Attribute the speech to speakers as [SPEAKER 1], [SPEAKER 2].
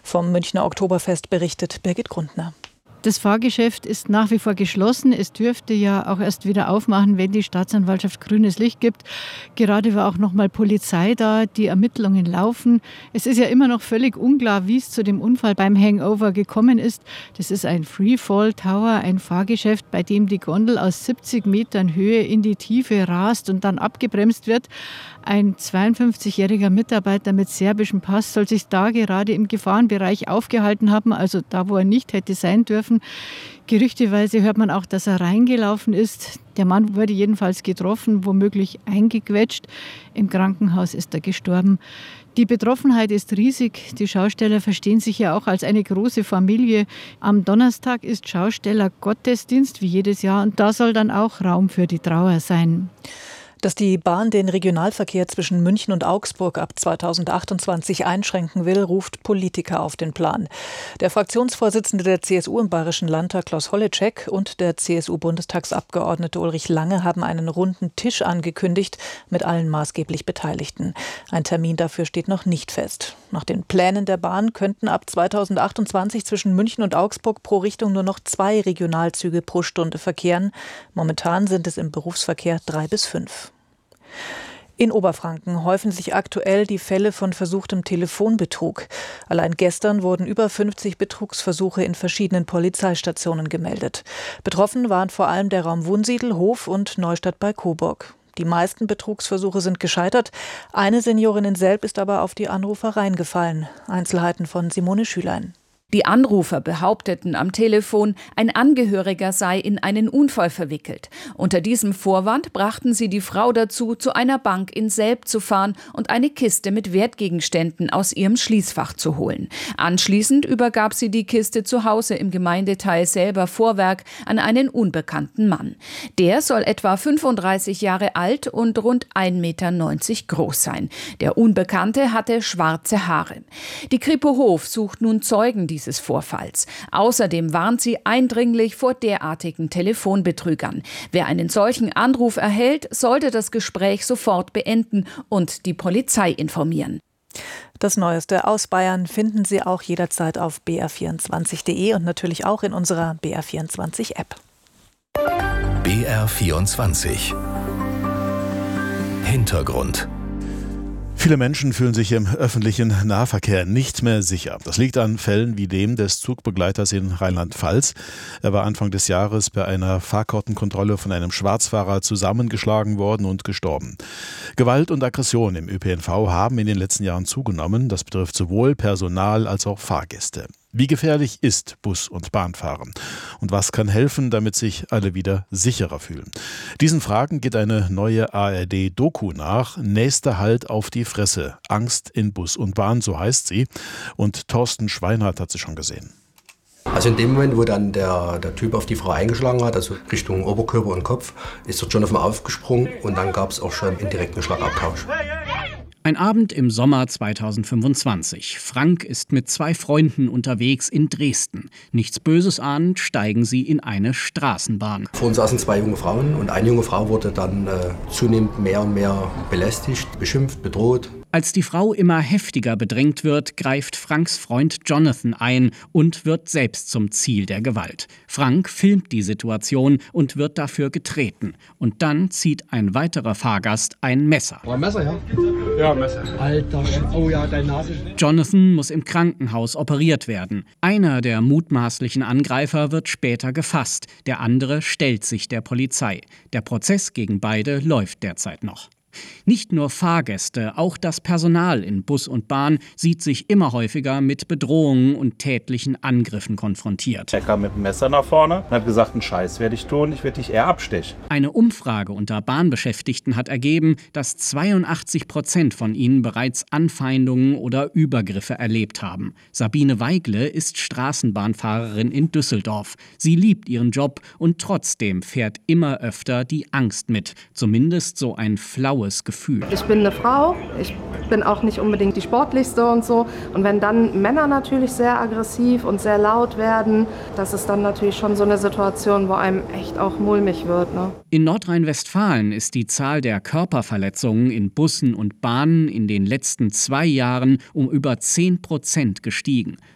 [SPEAKER 1] Vom Münchner Oktoberfest berichtet Birgit Grundner.
[SPEAKER 2] Das Fahrgeschäft ist nach wie vor geschlossen. Es dürfte ja auch erst wieder aufmachen, wenn die Staatsanwaltschaft grünes Licht gibt. Gerade war auch noch mal Polizei da, die Ermittlungen laufen. Es ist ja immer noch völlig unklar, wie es zu dem Unfall beim Hangover gekommen ist. Das ist ein Freefall Tower, ein Fahrgeschäft, bei dem die Gondel aus 70 Metern Höhe in die Tiefe rast und dann abgebremst wird. Ein 52-jähriger Mitarbeiter mit serbischem Pass soll sich da gerade im Gefahrenbereich aufgehalten haben, also da, wo er nicht hätte sein dürfen. Gerüchteweise hört man auch, dass er reingelaufen ist. Der Mann wurde jedenfalls getroffen, womöglich eingequetscht. Im Krankenhaus ist er gestorben. Die Betroffenheit ist riesig. Die Schausteller verstehen sich ja auch als eine große Familie. Am Donnerstag ist Schausteller-Gottesdienst, wie jedes Jahr, und da soll dann auch Raum für die Trauer sein.
[SPEAKER 1] Dass die Bahn den Regionalverkehr zwischen München und Augsburg ab 2028 einschränken will, ruft Politiker auf den Plan. Der Fraktionsvorsitzende der CSU im Bayerischen Landtag, Klaus Holleczek, und der CSU-Bundestagsabgeordnete Ulrich Lange haben einen runden Tisch angekündigt mit allen maßgeblich Beteiligten. Ein Termin dafür steht noch nicht fest. Nach den Plänen der Bahn könnten ab 2028 zwischen München und Augsburg pro Richtung nur noch 2 Regionalzüge pro Stunde verkehren. Momentan sind es im Berufsverkehr 3 bis 5. In Oberfranken häufen sich aktuell die Fälle von versuchtem Telefonbetrug. Allein gestern wurden über 50 Betrugsversuche in verschiedenen Polizeistationen gemeldet. Betroffen waren vor allem der Raum Wunsiedel, Hof und Neustadt bei Coburg. Die meisten Betrugsversuche sind gescheitert. Eine Seniorin in Selb ist aber auf die Anrufer reingefallen. Einzelheiten von Simone Schülein.
[SPEAKER 3] Die Anrufer behaupteten am Telefon, ein Angehöriger sei in einen Unfall verwickelt. Unter diesem Vorwand brachten sie die Frau dazu, zu einer Bank in Selb zu fahren und eine Kiste mit Wertgegenständen aus ihrem Schließfach zu holen. Anschließend übergab sie die Kiste zu Hause im Gemeindeteil Selber Vorwerk an einen unbekannten Mann. Der soll etwa 35 Jahre alt und rund 1,90 Meter groß sein. Der Unbekannte hatte schwarze Haare. Die Kripo Hof sucht nun Zeugen dieses Vorfalls. Außerdem warnt sie eindringlich vor derartigen Telefonbetrügern. Wer einen solchen Anruf erhält, sollte das Gespräch sofort beenden und die Polizei informieren.
[SPEAKER 1] Das Neueste aus Bayern finden Sie auch jederzeit auf br24.de und natürlich auch in unserer BR24-App.
[SPEAKER 4] BR24 Hintergrund.
[SPEAKER 5] Viele Menschen fühlen sich im öffentlichen Nahverkehr nicht mehr sicher. Das liegt an Fällen wie dem des Zugbegleiters in Rheinland-Pfalz. Er war Anfang des Jahres bei einer Fahrkartenkontrolle von einem Schwarzfahrer zusammengeschlagen worden und gestorben. Gewalt und Aggression im ÖPNV haben in den letzten Jahren zugenommen. Das betrifft sowohl Personal als auch Fahrgäste. Wie gefährlich ist Bus- und Bahnfahren? Und was kann helfen, damit sich alle wieder sicherer fühlen? Diesen Fragen geht eine neue ARD-Doku nach. Nächster Halt auf die Fresse. Angst in Bus und Bahn, so heißt sie. Und Thorsten Schweinhardt hat sie schon gesehen.
[SPEAKER 6] Also in dem Moment, wo dann der Typ auf die Frau eingeschlagen hat, also Richtung Oberkörper und Kopf, ist dort Jonathan aufgesprungen und dann gab es auch schon indirekten Schlagabtausch.
[SPEAKER 7] Ein Abend im Sommer 2025. Frank ist mit 2 Freunden unterwegs in Dresden. Nichts Böses ahnend steigen sie in eine Straßenbahn.
[SPEAKER 6] Vor uns saßen 2 junge Frauen und eine junge Frau wurde dann zunehmend mehr und mehr belästigt, beschimpft, bedroht.
[SPEAKER 7] Als die Frau immer heftiger bedrängt wird, greift Franks Freund Jonathan ein und wird selbst zum Ziel der Gewalt. Frank filmt die Situation und wird dafür getreten. Und dann zieht ein weiterer Fahrgast ein Messer.
[SPEAKER 8] Ein Messer, ja? Ja, Messer. Alter, oh ja, deine Nase.
[SPEAKER 7] Jonathan muss im Krankenhaus operiert werden. Einer der mutmaßlichen Angreifer wird später gefasst. Der andere stellt sich der Polizei. Der Prozess gegen beide läuft derzeit noch. Nicht nur Fahrgäste, auch das Personal in Bus und Bahn sieht sich immer häufiger mit Bedrohungen und tätlichen Angriffen konfrontiert.
[SPEAKER 9] Er kam mit dem Messer nach vorne und hat gesagt, einen Scheiß werde ich tun, ich werde dich eher abstechen.
[SPEAKER 7] Eine Umfrage unter Bahnbeschäftigten hat ergeben, dass 82% von ihnen bereits Anfeindungen oder Übergriffe erlebt haben. Sabine Weigle ist Straßenbahnfahrerin in Düsseldorf. Sie liebt ihren Job und trotzdem fährt immer öfter die Angst mit. Zumindest so ein flaues Gefühl.
[SPEAKER 10] Ich bin eine Frau, ich bin auch nicht unbedingt die sportlichste und so. Und wenn dann Männer natürlich sehr aggressiv und sehr laut werden, das ist dann natürlich schon so eine Situation, wo einem echt auch mulmig wird. Ne?
[SPEAKER 7] In Nordrhein-Westfalen ist die Zahl der Körperverletzungen in Bussen und Bahnen in den letzten 2 Jahren um über 10% gestiegen.